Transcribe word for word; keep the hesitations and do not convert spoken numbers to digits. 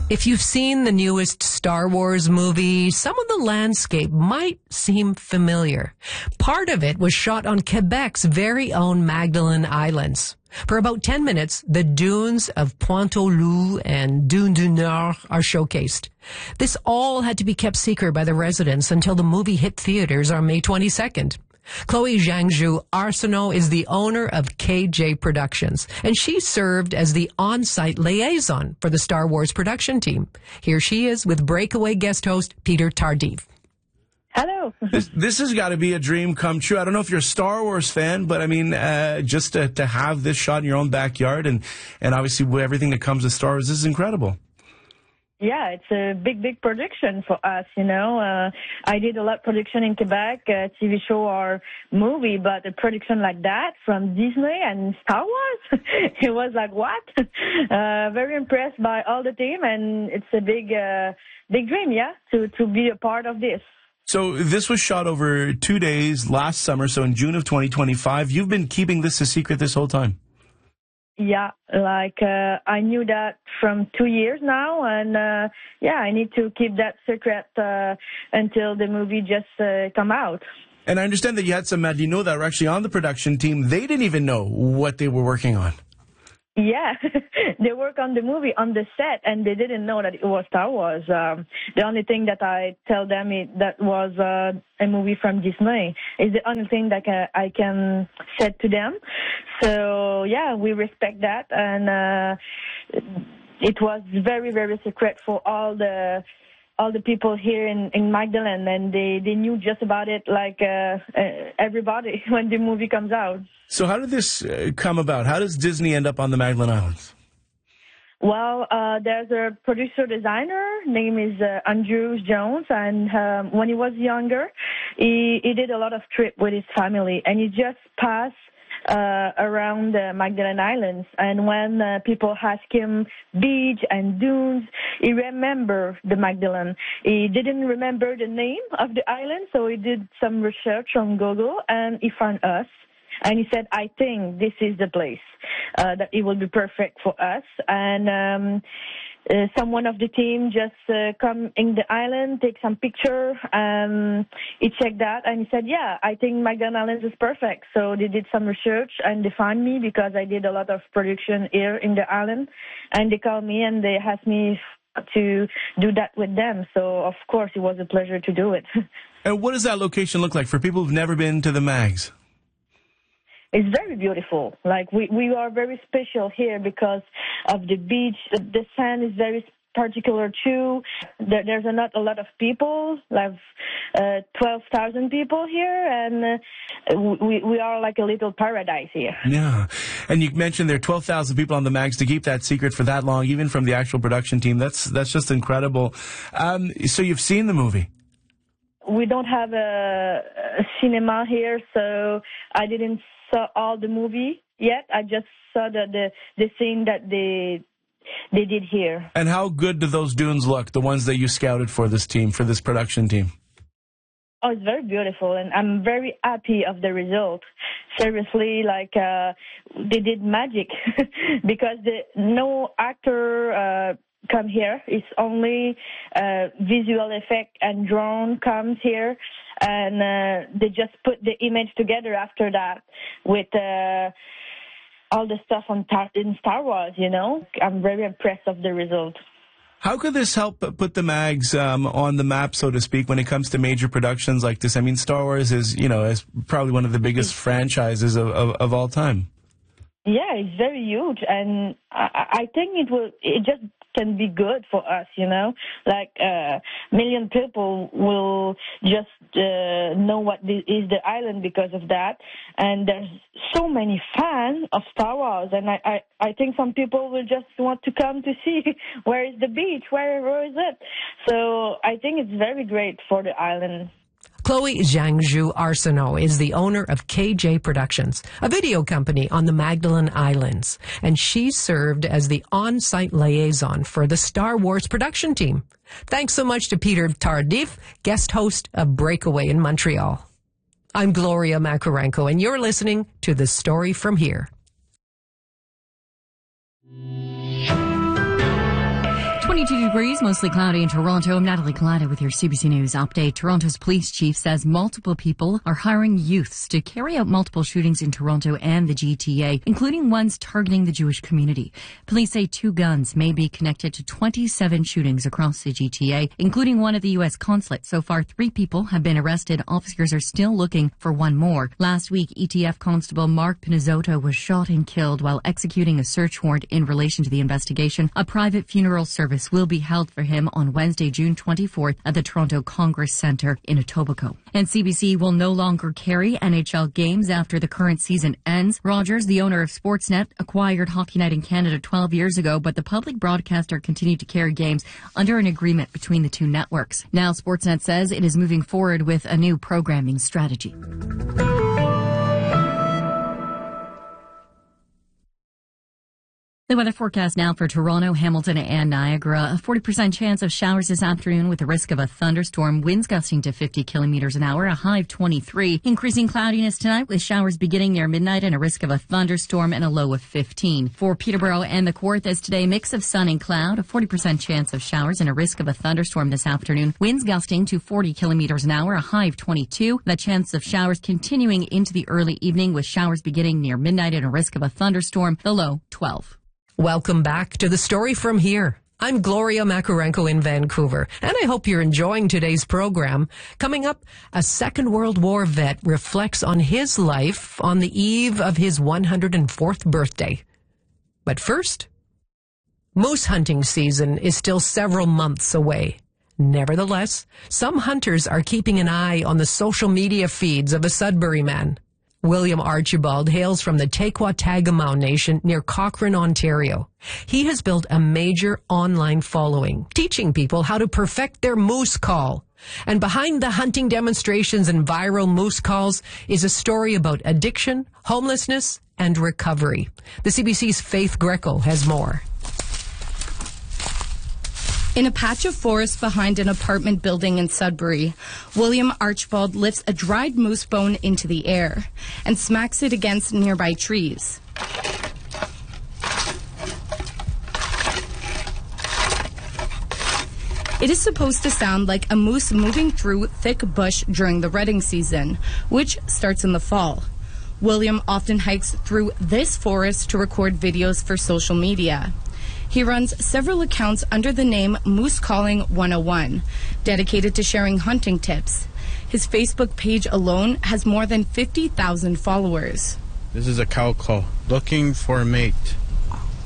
If you've seen the newest Star Wars movie, some of the landscape might seem familiar. Part of it was shot on Quebec's very own Magdalen Islands. For about ten minutes, the dunes of Pointe-aux-Loups and Dune du Nord are showcased. This all had to be kept secret by the residents until the movie hit theaters on May twenty-second. Chloe Jiangzhu Arsenault is the owner of K J Productions, and she served as the on-site liaison for the Star Wars production team. Here she is with Breakaway guest host Peter Tardif. Hello. This, this has got to be a dream come true. I don't know if you're a Star Wars fan, but I mean, uh, just to, to have this shot in your own backyard and, and obviously everything that comes with Star Wars, this is incredible. Yeah, it's a big, big production for us, you know. Uh, I did a lot of production in Quebec, a T V show or movie, but a production like that from Disney and Star Wars, it was like, what? Uh, very impressed by all the team, and it's a big, uh, big dream, yeah, to, to be a part of this. So this was shot over two days last summer, so in June of twenty twenty-five. You've been keeping this a secret this whole time. Yeah, like uh, I knew that from two years now, and uh, yeah, I need to keep that secret uh, until the movie just uh, come out. And I understand that you had some Madlino that were actually on the production team. They didn't even know what they were working on. Yeah, they work on the movie on the set, and they didn't know that it was Star Wars. Um, the only thing that I tell them is that was uh, a movie from Disney. Is the only thing that uh, I can say to them. So yeah, we respect that, and uh, it was very, very secret for all the all the people here in, in Magdalen, and they, they knew just about it like uh, uh, everybody when the movie comes out. So how did this uh, come about? How does Disney end up on the Magdalen Islands? Well, uh, there's a producer-designer, name is uh, Andrew Jones, and um, when he was younger, he, he did a lot of trip with his family, and he just passed Uh, around the Magdalen Islands, and when uh, people ask him beach and dunes, he remember the Magdalen. He didn't remember the name of the island, so he did some research on Google, and he found us. And he said, I think this is the place uh, that it will be perfect for us. And um, uh, someone of the team just uh, come in the island, take some picture. Um, he checked that, and he said, yeah, I think Magdalen Islands is perfect. So they did some research, and they found me because I did a lot of production here in the island. And they called me, and they asked me to do that with them. So, of course, it was a pleasure to do it. And what does that location look like for people who've never been to the Mags? It's very beautiful. Like, we, we are very special here because of the beach. The, the sand is very particular, too. There, there's not a lot of people, like uh, twelve thousand people here, and uh, we, we are like a little paradise here. Yeah. And you mentioned there are twelve thousand people on the Mags. To keep that secret for that long, even from the actual production team, that's, that's just incredible. Um, so you've seen the movie? We don't have a, a cinema here, so I didn't saw all the movie yet. I just saw the, the, the scene that they they did here. And how good do those dunes look, the ones that you scouted for this team, for this production team? Oh, it's very beautiful, and I'm very happy of the result. Seriously, like, uh, they did magic because the, no actor uh, come here. It's only uh, visual effect and drone comes here. And uh, they just put the image together after that with uh, all the stuff on tar- in Star Wars, you know. I'm very impressed of the result. How could this help put the Mags um, on the map, so to speak, when it comes to major productions like this? I mean, Star Wars is, you know, is probably one of the biggest franchises of, of, of all time. Yeah, it's very huge, and I, I think it will. It just can be good for us, you know. Like a uh, million people will just uh, know what this is the island because of that, and there's so many fans of Star Wars, and I, I, I think some people will just want to come to see where is the beach, where, where is it. So I think it's very great for the island. Chloe Jiangzhu Arsenault is the owner of K J Productions, a video company on the Magdalen Islands, and she served as the on-site liaison for the Star Wars production team. Thanks so much to Peter Tardif, guest host of Breakaway in Montreal. I'm Gloria Macarenko, and you're listening to The Story From Here. twenty twenty-two degrees, mostly cloudy in Toronto. I'm Natalie Collada with your C B C News update. Toronto's police chief says multiple people are hiring youths to carry out multiple shootings in Toronto and the G T A, including ones targeting the Jewish community. Police say two guns may be connected to twenty-seven shootings across the G T A, including one at the U S consulate. So far, three people have been arrested. Officers are still looking for one more. Last week, E T F Constable Mark Pinizzotto was shot and killed while executing a search warrant in relation to the investigation. A private funeral service will be held for him on Wednesday, June twenty-fourth at the Toronto Congress Centre in Etobicoke. And C B C will no longer carry N H L games after the current season ends. Rogers, the owner of Sportsnet, acquired Hockey Night in Canada twelve years ago, but the public broadcaster continued to carry games under an agreement between the two networks. Now Sportsnet says it is moving forward with a new programming strategy. The weather forecast now for Toronto, Hamilton, and Niagara. A forty percent chance of showers this afternoon with a risk of a thunderstorm. Winds gusting to fifty kilometers an hour, a high of twenty-three. Increasing cloudiness tonight with showers beginning near midnight and a risk of a thunderstorm and a low of fifteen. For Peterborough and the Kawarthas today, mix of sun and cloud, a forty percent chance of showers and a risk of a thunderstorm this afternoon. Winds gusting to forty kilometers an hour, a high of twenty-two. The chance of showers continuing into the early evening with showers beginning near midnight and a risk of a thunderstorm, the low twelve. Welcome back to the story from here. I'm Gloria Makarenko in Vancouver, and I hope you're enjoying today's program. Coming up, a Second World War vet reflects on his life on the eve of his one hundred fourth birthday. But first, moose hunting season is still several months away. Nevertheless, some hunters are keeping an eye on the social media feeds of a Sudbury man. William Archibald hails from the Tequatagamow Nation near Cochrane, Ontario. He has built a major online following, teaching people how to perfect their moose call. And behind the hunting demonstrations and viral moose calls is a story about addiction, homelessness, and recovery. The C B C's Faith Greco has more. In a patch of forest behind an apartment building in Sudbury, William Archibald lifts a dried moose bone into the air and smacks it against nearby trees. It is supposed to sound like a moose moving through thick bush during the rutting season, which starts in the fall. William often hikes through this forest to record videos for social media. He runs several accounts under the name Moose Calling one oh one, dedicated to sharing hunting tips. His Facebook page alone has more than fifty thousand followers. This is a cow call, looking for a mate.